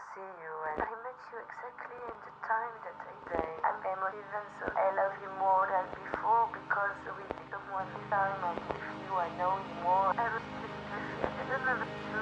see you, and I met you exactly in the time that I say I'm emotive, and so I love you more than before because with someone this time I'm with you, I know you more. I was just with you. I don't know